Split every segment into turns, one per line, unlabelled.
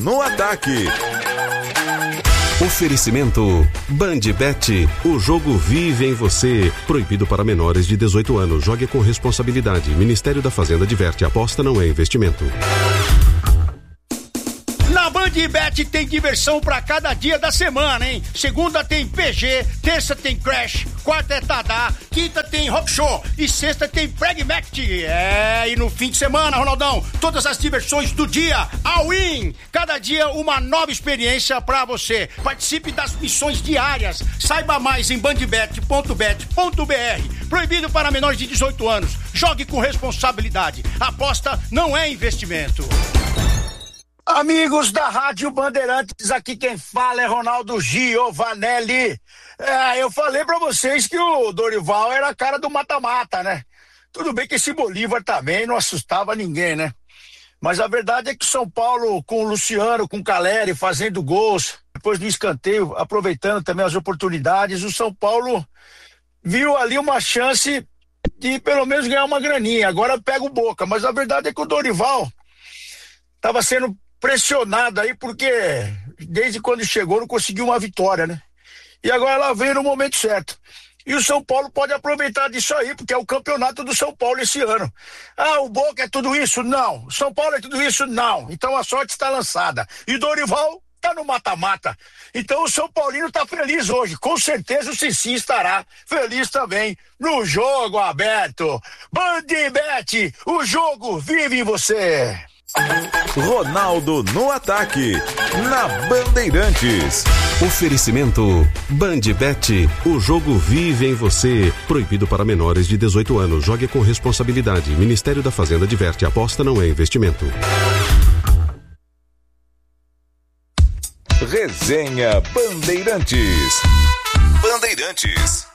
no Ataque.
Oferecimento Bandbet, o jogo vive em você. Proibido para menores de 18 anos. Jogue com responsabilidade. Ministério da Fazenda adverte: aposta não é investimento.
Na Bandbet tem diversão pra cada dia da semana, hein? Segunda tem PG, terça tem Crash, quarta é Tadá, quinta tem Rock Show e sexta tem Pragmatic. E no fim de semana, Ronaldão, todas as diversões do dia, all-in. Cada dia uma nova experiência pra você. Participe das missões diárias. Saiba mais em bandbet.bet.br. Proibido para menores de 18 anos. Jogue com responsabilidade. Aposta não é investimento. Amigos da Rádio Bandeirantes, aqui quem fala é Ronaldo Giovanelli. Eu falei pra vocês que o Dorival era a cara do mata-mata, né? Tudo bem que esse Bolívar também não assustava ninguém, né? Mas a verdade é que São Paulo, com o Luciano, com o Caleri, fazendo gols, depois do escanteio, aproveitando também as oportunidades, o São Paulo viu ali uma chance de pelo menos ganhar uma graninha. Agora pega o Boca, mas a verdade é que o Dorival estava sendo pressionado aí, porque desde quando chegou não conseguiu uma vitória, né? E agora ela veio no momento certo. E o São Paulo pode aproveitar disso aí, porque é o campeonato do São Paulo esse ano. O Boca é tudo isso? Não. O São Paulo é tudo isso? Não. Então a sorte está lançada. E o Dorival tá no mata-mata. Então o São Paulino tá feliz hoje. Com certeza o Cici estará feliz também no jogo aberto. Bandbet, o jogo vive em você.
Ronaldo no Ataque, na Bandeirantes.
Oferecimento Bandbet, o jogo vive em você. Proibido para menores de 18 anos. Jogue com responsabilidade. Ministério da Fazenda adverte: aposta não é investimento.
Resenha Bandeirantes. Bandeirantes.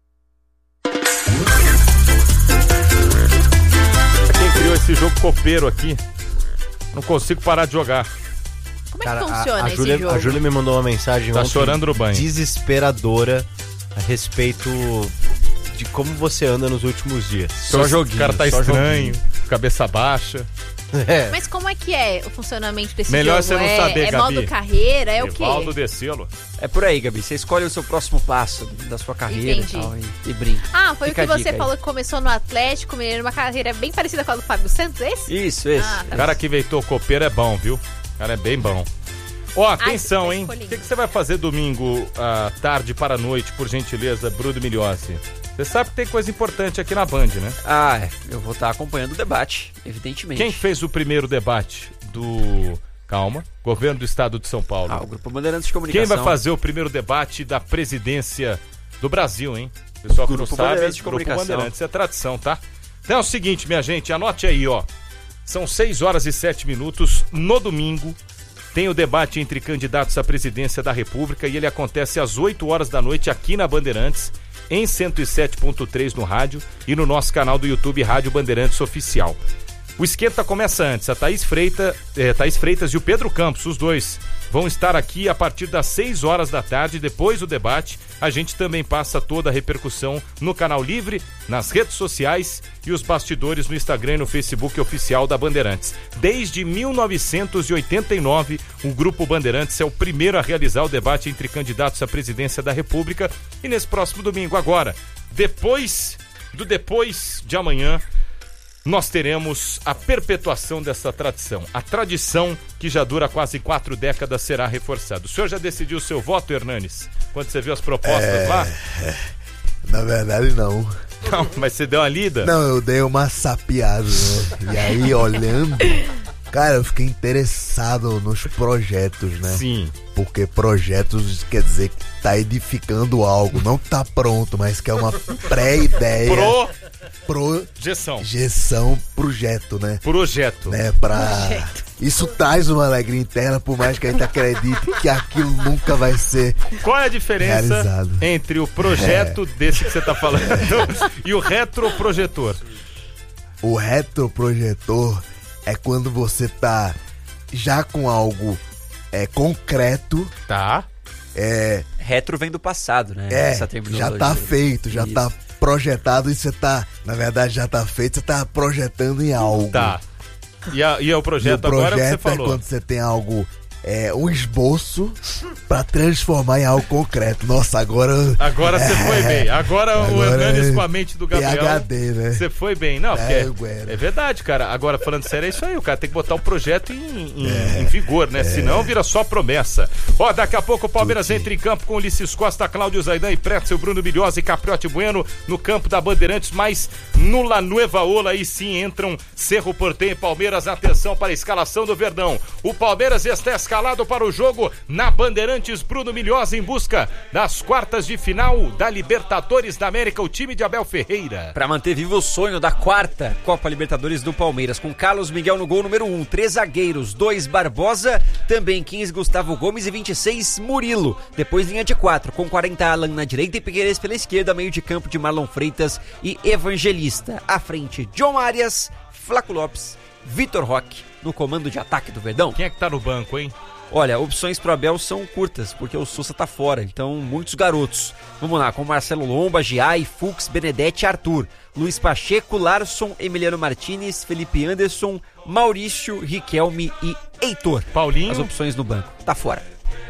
Quem criou esse jogo copeiro aqui? Não consigo parar de jogar.
Como é que funciona esse jogo?
A Júlia me mandou uma mensagem
Tá chorando no banho.
Desesperadora a respeito de como você anda nos últimos dias.
Só joguinho. O cara tá estranho, cabeça baixa.
Mas como é que é o funcionamento desse
Melhor
jogo?
Melhor você não saber,
é
Gabi.
modo carreira? É o quê?
Evaldo Decelo.
É por aí, Gabi. Você escolhe o seu próximo passo da sua carreira.
Entendi.
E tal, e brinca.
Foi
Fica
o que você
aí.
falou que começou no Atlético Mineiro, uma carreira bem parecida com a do Fábio Santos, esse?
Isso.
O cara que inventou copeiro é bom, viu? O cara é bem bom. Atenção, hein? O que você vai fazer domingo à tarde para a noite, por gentileza, Bruno Migliozzi? Você sabe que tem coisa importante aqui na Band, né?
Eu vou estar acompanhando o debate, evidentemente.
Quem fez o primeiro debate do... Calma. Governo do Estado de São Paulo.
O Grupo Bandeirantes de Comunicação.
Quem vai fazer o primeiro debate da presidência do Brasil, hein? Pessoal que não sabe, Grupo Bandeirantes. É tradição, tá? Então é o seguinte, minha gente, anote aí, ó. São 6h07 no domingo. Tem o debate entre candidatos à presidência da República e ele acontece às 8h da noite aqui na Bandeirantes, em 107.3 no rádio e no nosso canal do YouTube Rádio Bandeirantes Oficial. O esquenta começa antes. A Thaís Freitas e o Pedro Campos, os dois, vão estar aqui a partir das 6h da tarde. Depois do debate, a gente também passa toda a repercussão no canal Livre, nas redes sociais e os bastidores no Instagram e no Facebook oficial da Bandeirantes. Desde 1989, o Grupo Bandeirantes é o primeiro a realizar o debate entre candidatos à presidência da República. E nesse próximo domingo, agora, depois de amanhã, nós teremos a perpetuação dessa tradição. A tradição que já dura quase 4 décadas será reforçada. O senhor já decidiu o seu voto, Hernanes? Quando você viu as propostas lá?
Na verdade, não.
Não, mas você deu uma lida?
Não, eu dei uma sapiada, né? E aí, olhando, cara, eu fiquei interessado nos projetos, né?
Sim.
Porque projetos quer dizer que tá edificando algo. Não tá pronto, mas que é uma pré-ideia. Projeção, projeto, né?
Projeto.
Né? Isso traz uma alegria interna, por mais que a gente acredite que aquilo nunca vai ser
Qual é a diferença
realizado.
Entre o projeto desse que você tá falando e o retroprojetor?
O retroprojetor é quando você tá já com algo concreto.
Tá.
Retro vem do passado, né? Essa
já tá feito, já tá projetado e você tá, na verdade já tá feito, você tá projetando em algo.
Tá. E é o projeto, agora que você falou.
É quando você tem algo um esboço pra transformar em algo concreto. Nossa, agora
você foi bem. Agora o Hernanes com a mente do Gabriel.
PhD, né?
Você foi bem. Não, porque é verdade, cara. Agora, falando sério, é isso aí. O cara tem que botar o projeto em vigor, né? Senão vira só promessa. Ó, daqui a pouco o Palmeiras entra em campo com Ulisses Costa, Cláudio Zaidan e Pretzel, Bruno Bilhosa e Capriotti Bueno no campo da Bandeirantes, mas no La Nueva Ola aí sim entram Cerro Porteño e Palmeiras. Atenção para a escalação do Verdão. O Palmeiras está escalado para o jogo na Bandeirantes. Bruno Bilhosa em busca das quartas de final da Libertadores da América, o time de Abel Ferreira.
Para manter vivo o sonho da quarta Copa Libertadores do Palmeiras, com Carlos Miguel no gol número 1, 3 zagueiros, 2 Barbosa, também 15 Gustavo Gomes e 26 Murilo. Depois linha de 4, com 40 Alan na direita e Piquerez pela esquerda, meio de campo de Marlon Freitas e Evangelista. À frente, John Arias, Flaco Lopes, Vitor Roque no comando de ataque do Verdão.
Quem é que tá no banco, hein?
Olha, opções pro Abel são curtas, porque o Sousa tá fora, então muitos garotos. Vamos lá, com Marcelo Lomba, Giai, Fux, Benedetti, Arthur, Luiz Pacheco, Larson, Emiliano Martinez, Felipe Anderson, Maurício, Riquelme e Heitor.
Paulinho.
As opções no banco. Tá fora.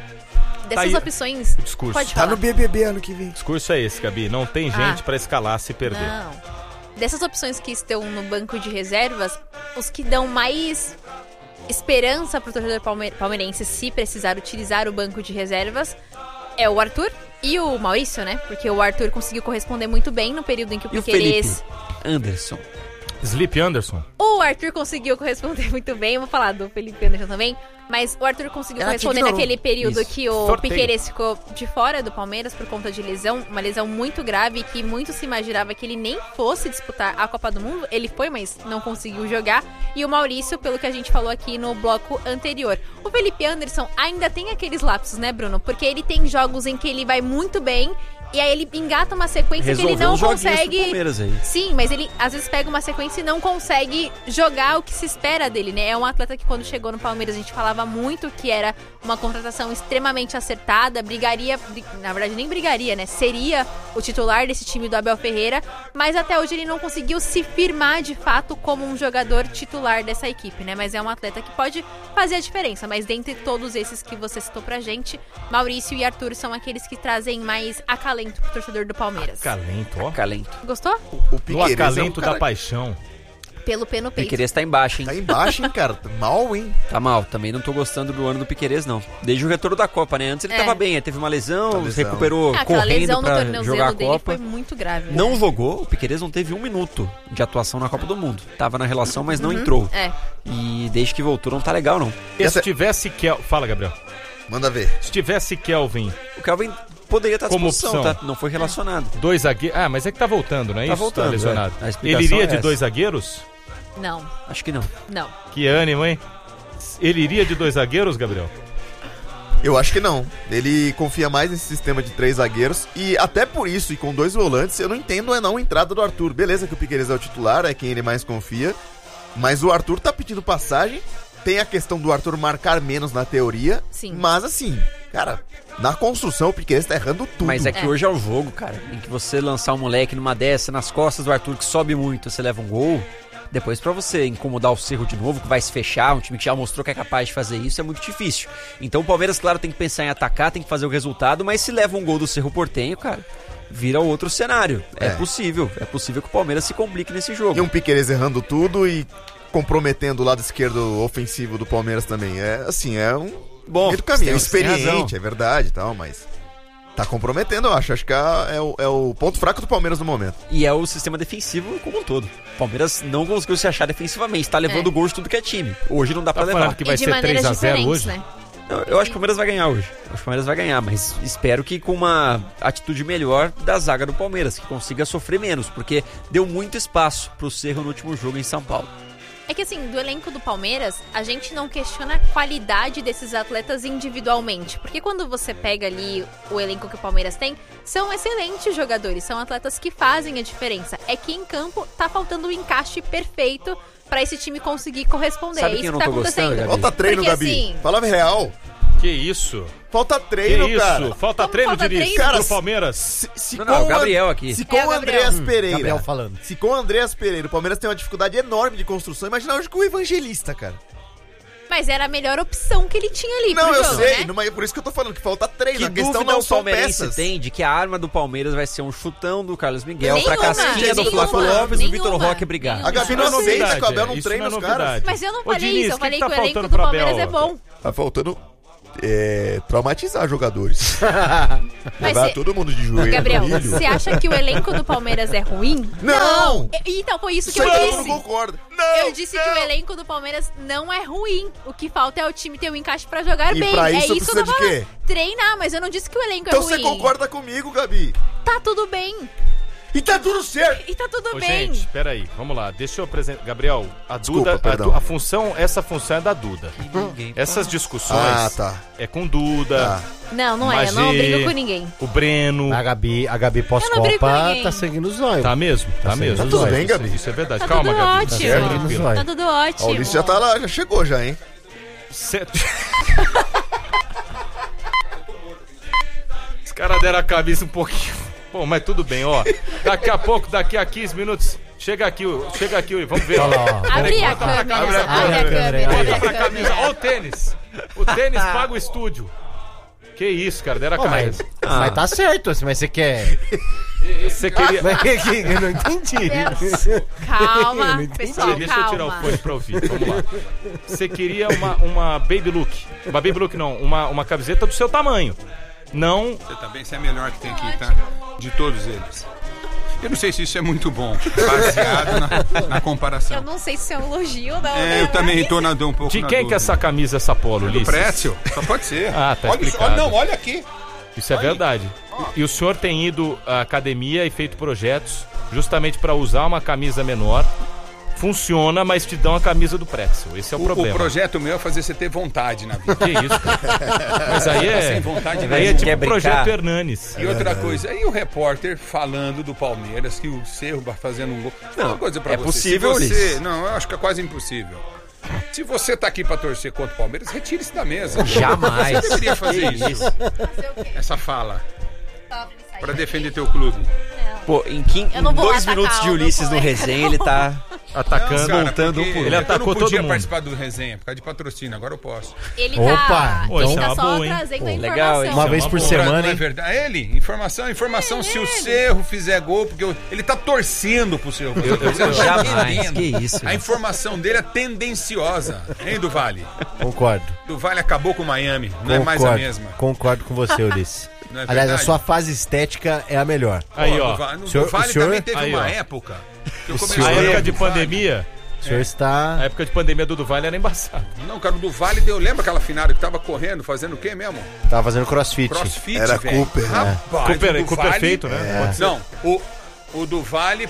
Dessas opções,
o discurso.
pode falar.
Tá no BBB ano que vem.
O discurso é esse, Gabi. Não tem gente pra escalar se perder.
Não. Dessas opções que estão no banco de reservas, os que dão mais esperança pro torcedor palmeirense se precisar utilizar o banco de reservas é o Arthur e o Maurício, né? Porque o Arthur conseguiu corresponder muito bem no período em que o Piquerez...
Anderson.
Sleep Anderson.
O Arthur conseguiu corresponder muito bem, eu vou falar do Felipe Anderson também, mas o Arthur conseguiu corresponder naquele período que o Piquerez ficou de fora do Palmeiras por conta de lesão, uma lesão muito grave que muito se imaginava que ele nem fosse disputar a Copa do Mundo. Ele foi, mas não conseguiu jogar. E o Maurício, pelo que a gente falou aqui no bloco anterior. O Felipe Anderson ainda tem aqueles lapsos, né, Bruno? Porque ele tem jogos em que ele vai muito bem e aí ele engata uma sequência que ele não consegue... Sim, mas ele às vezes pega uma sequência e não consegue jogar o que se espera dele, né? É um atleta que quando chegou no Palmeiras a gente falava muito que era uma contratação extremamente acertada, brigaria, na verdade nem brigaria, né? Seria o titular desse time do Abel Ferreira, mas até hoje ele não conseguiu se firmar de fato como um jogador titular dessa equipe, né? Mas é um atleta que pode fazer a diferença, mas dentre todos esses que você citou pra gente, Maurício e Arthur são aqueles que trazem mais acalento pro torcedor do Palmeiras.
Acalento, ó.
Acalento.
Gostou?
O
No acalento da paixão.
Pelo pé no peito.
Piquerez tá embaixo, hein?
Tá embaixo, hein, cara? Tá mal, hein?
Tá mal. Também não tô gostando do ano do Piquerez, não. Desde o retorno da Copa, né? Antes ele tava bem, ele teve uma lesão, se recuperou correndo pra jogar a Copa.
Foi muito grave.
Não jogou, o Piquerez não teve 1 minuto de atuação na Copa do Mundo. Tava na relação, mas não entrou. E desde que voltou não tá legal, não.
Se tivesse Fala, Gabriel.
Manda ver.
Se tivesse Kelvin...
O Kelvin poderia estar à
como
disposição,
opção,
tá? Não foi relacionado.
2 zagueiros... Ah, mas é que tá voltando, não é
tá
isso?
Voltando,
tá lesionado.
Ele
iria de 2 zagueiros?
Não.
Acho que não.
Não.
Que ânimo, hein? Ele iria de 2 zagueiros, Gabriel?
Eu acho que não. Ele confia mais nesse sistema de 3 zagueiros. E até por isso, e com 2 volantes, eu não entendo a não entrada do Arthur. Beleza que o Piquerez é o titular, é quem ele mais confia. Mas o Arthur tá pedindo passagem. Tem a questão do Arthur marcar menos na teoria.
Sim.
Mas assim, cara, na construção o Piquerez tá errando tudo.
Mas é que hoje é o jogo, cara, em que você lançar um moleque numa dessa, nas costas do Arthur, que sobe muito, você leva um gol. Depois pra você incomodar o Cerro de novo, que vai se fechar, um time que já mostrou que é capaz de fazer isso, é muito difícil. Então o Palmeiras, claro, tem que pensar em atacar, tem que fazer o resultado, mas se leva um gol do Cerro Porteño, cara, vira outro cenário. É possível que o Palmeiras se complique nesse jogo.
E um Piquerez errando tudo e comprometendo o lado esquerdo ofensivo do Palmeiras também. É assim, é um meio do caminho. É experiente, é verdade e tal, mas tá comprometendo, eu acho. Acho que é o ponto fraco do Palmeiras no momento.
E é o sistema defensivo como um todo. O Palmeiras não conseguiu se achar defensivamente, tá levando gol de tudo que é time. Hoje não dá pra levar.
Falando que vai ser 3-0 hoje?
Né?
Eu acho que o Palmeiras vai ganhar hoje. Acho que o Palmeiras vai ganhar, mas espero que com uma atitude melhor da zaga do Palmeiras, que consiga sofrer menos, porque deu muito espaço pro Cerro no último jogo em São Paulo.
É que assim, do elenco do Palmeiras, a gente não questiona a qualidade desses atletas individualmente. Porque quando você pega ali o elenco que o Palmeiras tem, são excelentes jogadores, são atletas que fazem a diferença. É que em campo tá faltando o encaixe perfeito pra esse time conseguir corresponder.
Sabe
é isso
quem eu
que
não
tá
tô
acontecendo.
gostando, Gabi?
Falta treino,
Porque,
Gabi.
assim,
Palavra real.
Que isso?
Falta treino,
que isso?
cara.
Falta
Como
treino,
falta
Diniz,
treino?
pro Palmeiras.
Não, o Gabriel aqui.
Se com o Andreas Pereira.
Gabriel falando.
Se com o Andreas Pereira o Palmeiras tem uma dificuldade enorme de construção, imagina hoje com o Evangelista, cara.
Mas era a melhor opção que ele tinha ali
Não,
pro
eu
jogo,
sei,
né?
mas por isso que eu tô falando que falta 3.
Que
A questão
dúvida
não
o
são
palmeirense
peças.
tem de que a arma do Palmeiras vai ser um chutão do Carlos Miguel
Nenhuma,
pra casquinha do
nenhuma,
Flávio Lopes e do Vitor
nenhuma,
Roque brigar.
nenhuma.
A Gabi
Isso não é
não aceita
novidade,
que o Abel não
isso
treina
não é
os caras.
novidade.
Mas eu não
Ô,
falei
Diniz,
isso, eu
que
falei
tá
que o elenco
faltando
do
pro
Palmeiras
Abel?
é bom.
Tá faltando traumatizar jogadores.
Mas
Levar
cê-
todo mundo de joelho.
Gabriel,
no milho.
você acha que o elenco do Palmeiras é ruim?
Não!
Então foi isso que
Isso
eu
aí todo mundo
disse.
concorda.
Eu disse que o elenco do Palmeiras não é ruim. O que falta é o time ter um encaixe pra jogar
E
bem.
pra
É
isso
isso que eu
precisa
tô
de
falando.
quê?
Treinar, mas eu não disse que o elenco
Então
é ruim.
você concorda comigo, Gabi.
Tá tudo bem.
E tá tudo certo.
E tá tudo
Ô,
bem.
gente, peraí, vamos lá. Deixa eu apresentar. Gabriel, a
Desculpa,
Duda,
perdão.
a função, essa função é da Duda. Essas discussões
tá.
é com Duda,
Não, não é. Eu não
Magê,
brigo com ninguém.
o Breno.
A Gabi
Eu não brigo com
pós-Copa
ninguém.
tá seguindo os olhos.
Tá mesmo? Tá
sim,
mesmo.
tá
tudo bem, Gabi?
Isso é verdade.
Tá
Calma,
tudo
Gabi.
ótimo.
Seguindo os
Tranquilo.
olhos.
Tá tudo ótimo.
O Ulisses já chegou já, hein?
Os caras deram a cabeça um pouquinho. Bom, mas tudo bem, ó. Daqui a pouco, daqui a 15 minutos, chega aqui, vamos ver.
Olha lá, ó.
Abre a
Bota pra
câmera.
câmera,
Abre a câmera.
aí,
Abre
ó.
a
Bota a camisa.
câmera.
Ó o tênis. O tênis paga o estúdio. Que isso, cara, deram a
Pô, mas,
cabeça.
mas tá certo, assim, mas você quer...
Você queria...
Mas eu não entendi.
Calma, pessoal,
Deixa eu tirar o
calma.
fone pra ouvir, vamos lá. Você queria uma baby look. Uma baby look não, uma camiseta do seu tamanho. Não...
Você também, você é melhor que tem aqui, tá? De todos eles. Eu não sei se isso é muito bom, baseado na
Eu
comparação.
não sei se é um elogio ou não.
É, eu também tô um pouco
De
na
quem que é
dúvida.
essa camisa, essa polo,
Do
Ulisses?
Pretzel, só pode ser.
Ah, tá
olha,
explicado.
não, olha aqui.
Isso é verdade. E o senhor tem ido à academia e feito projetos justamente para usar uma camisa menor. Funciona, mas te dão a camisa do Pretzel. Esse é o problema.
O projeto meu é fazer você ter vontade na vida.
Que isso, cara? Mas aí é...
Sem vontade
Aí é
nenhuma.
tipo
Quer
o projeto
brincar?
Hernanes.
E outra coisa, aí o repórter falando do Palmeiras, que o Cerro vai fazendo um gol. Não, uma coisa pra
é
você.
possível,
Se você,
Ulisses.
não, eu acho que é quase impossível. Se você tá aqui pra torcer contra o Palmeiras, retire-se da mesa.
Jamais.
Você deveria fazer
Que
isso. Essa fala. Pra defender teu clube.
Pô, em
Eu não vou
2
atacar
minutos de
o
Ulisses
meu
no
colega,
resenha,
não.
ele tá...
Atacando,
Cara,
montando um
porque
por Ele atacou
eu não
todo
podia
mundo.
participar do resenha por causa de patrocínio, agora eu posso.
Ele
Opa,
tá,
então
ele
isso é
tá
uma
só
boa, hein?
trazendo a
Legal,
informação.
hein?
Uma vez por
boa.
semana,
Não é
hein?
verdade. É ele, informação se o Cerro fizer gol, porque ele tá torcendo pro Cerro. Você não tá
Jamais,
entendendo.
que isso.
A informação dele é tendenciosa, hein, do Vale?
Concordo.
Do Vale acabou com o Miami, não é mais a mesma.
Concordo com você, Ulisses.
Não é
Aliás, a
verdade?
sua fase estética é a melhor.
Aí,
Pô,
ó.
No
Senhor-
Vale
o senhor-
também teve
Aí,
uma
ó.
época que eu
O
comecei
A
senhor-
época de
do Vale.
pandemia,
O senhor está...
a época de pandemia do Vale era embaçado.
Não, cara, o do Vale deu. Lembra aquela finada que tava correndo, fazendo o quê mesmo?
Tava fazendo crossfit.
Crossfit,
Era
velho.
Cooper, né?
Rapaz,
Cooper,
o do
Cooper
Vale-
feito, né? Pode ser.
Não, o do Vale.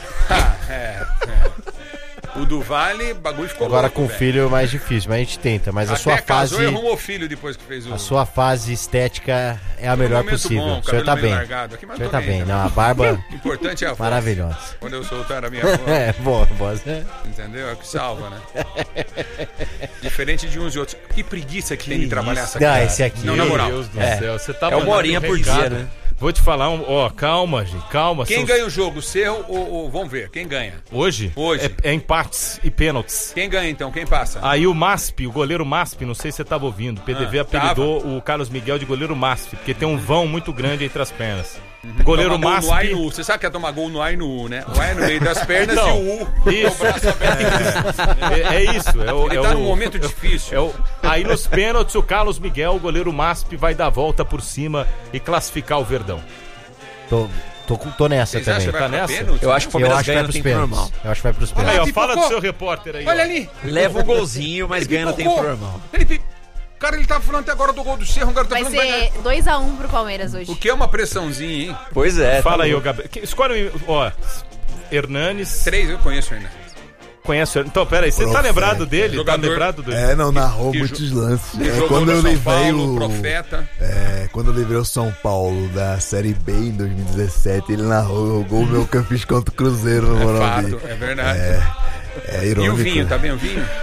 O do Vale, bagulho ficou
Agora
louco,
com o
velho.
filho é mais difícil, mas a gente tenta. Mas a
Até
sua
casou
fase...
e arrumou filho depois que fez o.
A sua fase estética é a melhor
momento
possível.
bom,
O senhor
cabelo
tá
meio
bem.
largado aqui,
O
mas
senhor
tô
tá
bem,
bem.
tá?
Não, a barba
O importante é a voz.
maravilhosa.
Quando eu soltar a minha voz,
É, boa, boa.
entendeu? É o que salva, né? Diferente de uns e outros. Que preguiça que tem de trabalhar essa
Não,
cara.
esse aqui...
Não, na moral.
Meu Deus do
É.
céu. Você tá
É uma horinha por dia, né?
Vou te falar, calma, gente, calma.
Quem
são-
ganha o jogo? O Cerro ou vamos ver? Quem ganha?
Hoje?
Hoje.
É empates e pênaltis.
Quem ganha então? Quem passa?
Aí o MASP, o goleiro MASP, não sei se você estava ouvindo, o PDV apelidou o Carlos Miguel de goleiro MASP, porque tem um vão muito grande entre as pernas. Goleiro
Toma gol
MASP...
no A e no U. Você sabe que é tomar gol no A e no U, né? O A é no meio das pernas
Não.
e o U
Isso.
é o braço aberto.
É isso.
Ele tá num momento difícil.
Aí nos pênaltis, o Carlos Miguel, o goleiro MASP, vai dar a volta por cima e classificar o Verdão.
Tô nessa
Vocês
também.
acham que vai
Tá
pra
nessa?
pênalti?
Eu acho que o
Eu
Palmeiras
acho que vai
ganha no
pros
tempo
pênaltis.
normal.
Eu acho que vai pros
Olha
pênaltis.
Aí, ó,
pipocou.
fala do seu repórter aí.
Olha
ó.
ali.
Leva um golzinho, mas ganha no tempo
Pipocou.
normal.
Cara, ele tava falando até agora do gol do Cerro, agora tá
Vai
falando
ser 2x1 pro Palmeiras hoje.
O que é uma pressãozinha, hein?
Pois é.
Fala
tá
aí, ô
louco.
Gabriel. Escolhe, ó, Hernanes.
3, eu conheço o Hernan.
Conhece o Então, peraí, você tá
Profeta.
lembrado dele?
Jogador.
Tá lembrado dele?
É, não, narrou
Que
muitos lances.
Jogou
Quando eu
no São
levei
Paulo,
o...
Profeta.
Quando eu levei o São Paulo da Série B em 2017, ele narrou o gol meu que eu fiz contra o Cruzeiro no
É
Morumbi.
fato, é verdade.
É
E
irônico.
o vinho, tá bem o vinho?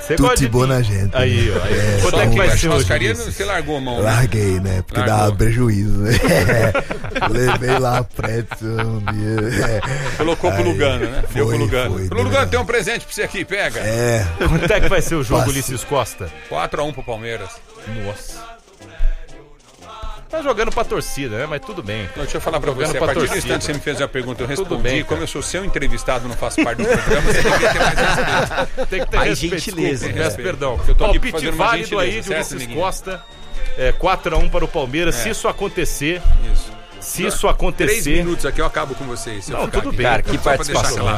Você gosta
Tudo bom na gente.
Aí,
né?
ó. Aí. Quanto é que vai ser hoje?
Você largou a mão. Né?
Larguei, né? Porque dava prejuízo, né? Levei lá preto um dia.
Colocou pro Lugano, né? Deu pro Lugano. Pro Lugano, tem um presente pra você aqui, pega.
Quanto é que vai ser o jogo, Ulisses Costa?
4-1 pro Palmeiras.
Nossa. Tá jogando pra torcida, né? Mas tudo bem.
Deixa eu falar pra você, a partir do instante que você me fez uma pergunta, eu respondi. Bem, como eu sou seu entrevistado, não faço parte do programa, você tem que ter mais respeito.
Tem que ter
mais gentileza.
Peço perdão.
Eu tô aqui
palpite válido aí de Ulisses Costa. 4-1 para o Palmeiras. Se isso acontecer...
Isso.
Se isso acontecer...
3 minutos aqui eu acabo com vocês.
Não, tudo bem.
Cara, que participação.